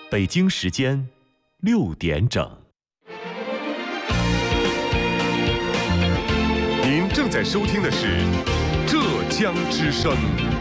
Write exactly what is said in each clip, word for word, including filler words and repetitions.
北京时间六点整。 您正在收听的是浙江之声。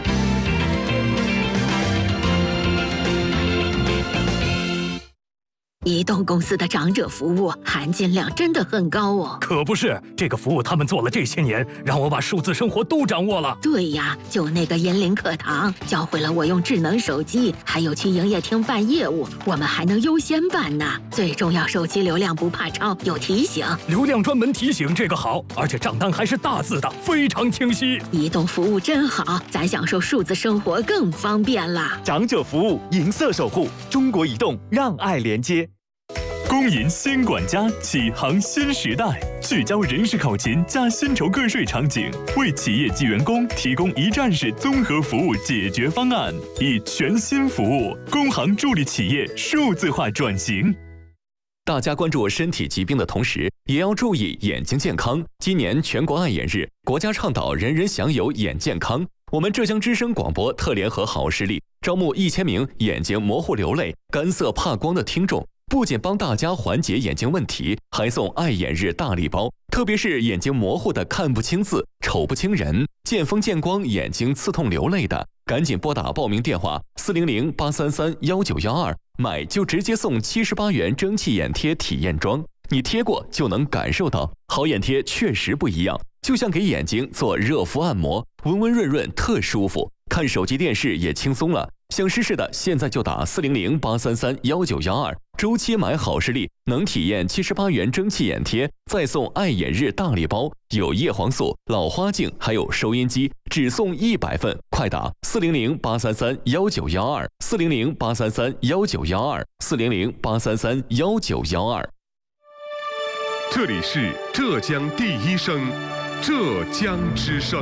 移动公司的长者服务含金量真的很高哦。 可不是，这个服务他们做了这些年，让我把数字生活都掌握了。 对呀，就那个银林课堂，教会了我用智能手机，还有去营业厅办业务，我们还能优先办呢。最重要，手机流量不怕超，有提醒。 流量专门提醒，这个好，而且账单还是大字的，非常清晰。 移动服务真好，咱享受数字生活更方便啦。 长者服务，银色守护，中国移动让爱连接。 公银新管家启航新时代，聚焦人事考勤加薪酬个税场景，为企业及员工提供一站式综合服务解决方案，以全新服务，工行助力企业数字化转型。 大家关注身体疾病的同时，也要注意眼睛健康。今年全国爱眼日，国家倡导人人享有眼健康。我们浙江之声广播特联合好视力招募一千名眼睛模糊流泪、干涩怕光的听众。不仅帮大家缓解眼睛问题，还送爱眼日大礼包。特别是眼睛模糊的、看不清字、瞅不清人、见风见光眼睛刺痛流泪的，赶紧拨打报名电话四零零八三三幺九幺二，买就直接送七十八元蒸汽眼贴体验装。你贴过就能感受到，好眼贴确实不一样，就像给眼睛做热敷按摩，温温润润特舒服。看手机电视也轻松了。想试试的，现在就打四零零八三三幺九幺二，周期买好视力，能体验七十八元蒸汽眼贴，再送爱眼日大礼包，有叶黄素、老花镜，还有收音机，只送一百份，快打四零零八三三幺九幺二，四零零八三三幺九幺二，四零零八三三幺九幺二。 这里是浙江第一声，浙江之声。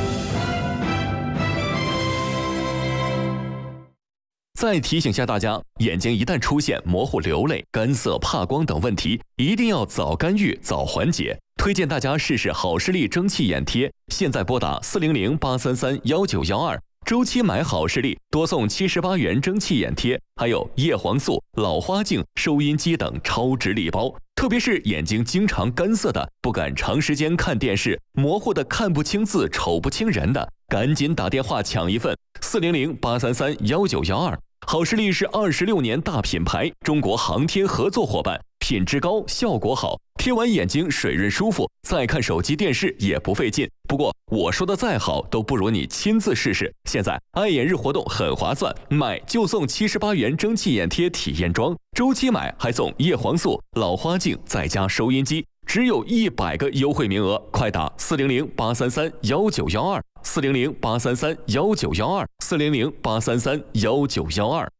再提醒下大家，眼睛一旦出现模糊流泪、干涩怕光等问题，一定要早干预早缓解。推荐大家试试好视力蒸汽眼贴，现在拨打四零零八三三幺九幺二，周期买好视力，多送七十八元蒸汽眼贴，还有叶黄素、老花镜、收音机等超值礼包。特别是眼睛经常干涩的，不敢长时间看电视，模糊的看不清字、瞅不清人的，赶紧打电话抢一份四零零八三三幺九幺二。好视力是二十六年大品牌，中国航天合作伙伴，品质高，效果好，贴完眼睛水润舒服，再看手机电视也不费劲。不过我说的再好，都不如你亲自试试。现在爱眼日活动很划算，买就送七十八元蒸汽眼贴体验装，周期买还送叶黄素、老花镜，再加收音机，只有一百个优惠名额，快打四零零八三三幺九幺二，四零零八三三幺九幺二，四零零八三三幺九幺二。